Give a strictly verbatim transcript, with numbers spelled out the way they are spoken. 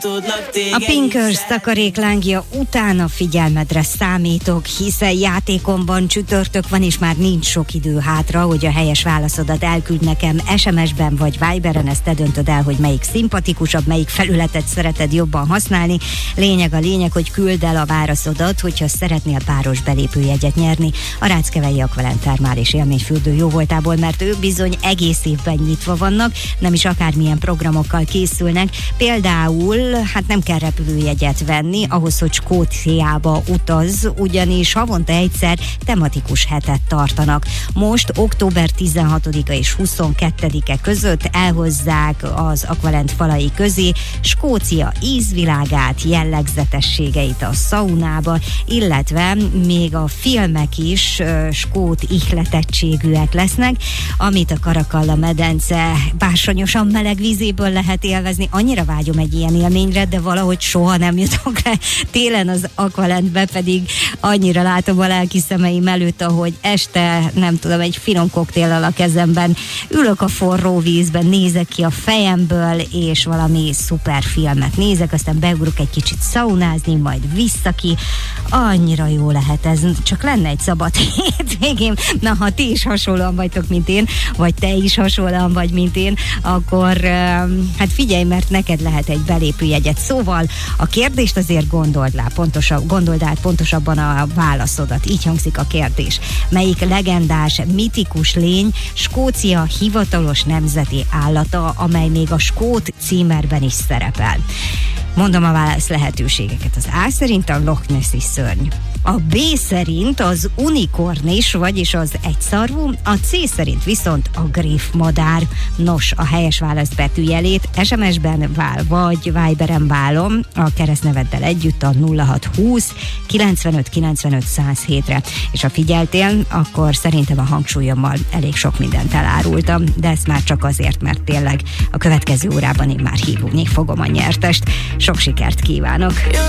A Pinkers takaréklángja után a figyelmedre számítok, hiszen játékomban csütörtök van, és már nincs sok idő hátra, hogy a helyes válaszodat elküld nekem es em es-ben vagy Viberen, ezt te döntöd el, hogy melyik szimpatikusabb, melyik felületet szereted jobban használni. Lényeg a lényeg, hogy küld el a válaszodat, hogyha szeretnél páros belépőjegyet nyerni a Ráckevei Aqualent termális élményfürdő jóvoltából, mert ők bizony egész évben nyitva vannak, nem is akármilyen programokkal készülnek. Például hát nem kell repülőjegyet venni ahhoz, hogy Skóciába utaz, ugyanis havonta egyszer tematikus hetet tartanak. Most október tizenhatodika és huszonkettedike között elhozzák az Aqualent falai közé Skócia ízvilágát, jellegzetességeit a szaunába, illetve még a filmek is uh, skót ihletettségűek lesznek, amit a Karakalla medence bársonyosan meleg vízéből lehet élvezni. Annyira vágyom egy ilyen élményre, de valahogy soha nem jutok le télen az Aqualentbe, pedig annyira látom a lelki szemeim előtt, ahogy este, nem tudom, egy finom koktéllal a kezemben ülök a forró vízben, nézek ki a fejemből, és valami szuper filmet nézek, aztán beugrok egy kicsit szaunázni, majd vissza ki. Annyira jó lehet ez, csak lenne egy szabad hétvégén. Na, ha ti is hasonlóan vagytok, mint én, vagy te is hasonlóan vagy, mint én, akkor hát figyelj, mert neked lehet egy belépőjegyet. Szóval a kérdést azért gondold le, pontosabb, gondold át pontosabban a válaszodat. Így hangzik a kérdés. Melyik legendás, mitikus lény Skócia hivatalos nemzeti állata, amely még a skót címerben is szerepel? Mondom a válasz lehetőségeket. Az A szerint a Loch Nessi szörny. A B szerint az unikornis, vagyis az egyszarvú, a C szerint viszont a grífmadár. Nos, a helyes válasz betűjelét es em es-ben vál, vagy Viberen válom a keresztneveddel együtt a nulla hat húsz kilencvenöt kilencvenöt száz hétre. És ha figyeltél, akkor szerintem a hangsúlyommal elég sok mindent elárultam, de ezt már csak azért, mert tényleg a következő órában én már hívni fogom a nyertest. Sok sikert kívánok!